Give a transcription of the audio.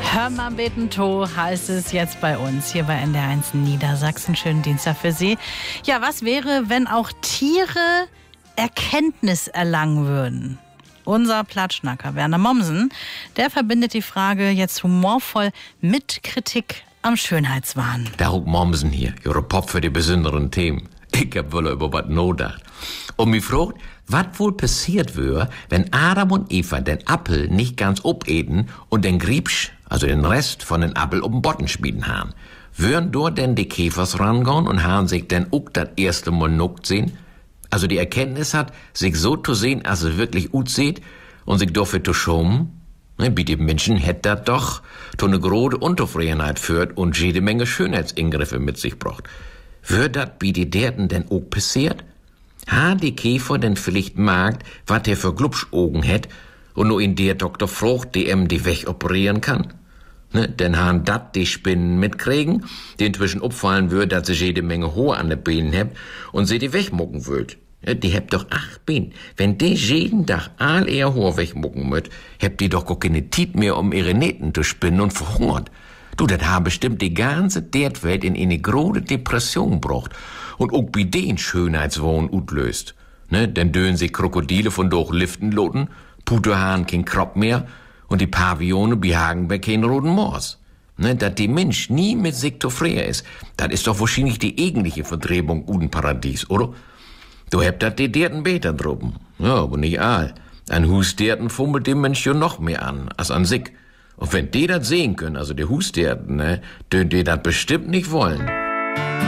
Hör mal beten to heißt es jetzt bei uns hier bei NDR1 Niedersachsen. Schönen Dienstag für Sie. Ja, was wäre, wenn auch Tiere Erkenntnis erlangen würden? Unser Platschnacker Werner Mommsen, der verbindet die Frage jetzt humorvoll mit Kritik am Schönheitswahn. Der Huck Mommsen hier, ihre Pop für die besonderen Themen. Ich hab wohl über was nachgedacht. Und mich fragt, was wohl passiert wäre, wenn Adam und Eva den Apfel nicht ganz obeten und den Griebsch, also den Rest von den Apfel um den Botten schmieden haben. Würden dort denn die Käfers rangehen und haben sich denn auch das erste Mal nuckt sehen? Also die Erkenntnis hat, sich so zu sehen, als es wirklich gut sieht und sich dafür zu schonen? Bei den Menschen hätte das doch zu eine große Unzufriedenheit führt und jede Menge Schönheitsingriffe mit sich bracht. Würde das bei die Derten denn auch passiert? Ha die Käfer denn vielleicht merkt, was der für Glubschaugen hätt und nur in der Doktor frucht, die die wegoperieren kann? Ne, denn han dat die Spinnen mitkriegen, die inzwischen opfallen wird, dass sie jede Menge Haar an den Beinen hebt und sie die wegmucken würd. Ja, die hebt doch 8 Beine. Wenn die jeden Tag all ihr Haar wegmucken müt, hebt die doch gar keine Tiet mehr, um ihre Nähten zu spinnen und verhungert. Du, das haben bestimmt die ganze Erdwelt in eine große Depression gebracht und auch bei den Schönheitswahn utlöst. Ne, denn dönen sich Krokodile von durch Liften loten, Puterhahn kein Kropp mehr und die Pavione behagen bei keinen roten Moors. Ne, dass die Mensch nie mit sich zufrieden ist, das ist doch wahrscheinlich die eigentliche Vertreibung uden Paradies, oder? Du hebt dat die Derten beter droben. Ja, aber nicht all. An Husderten fummelt dem Mensch ja noch mehr an, als an sich. Und wenn die das sehen können, also die Husderten, ne, dürfen die das bestimmt nicht wollen.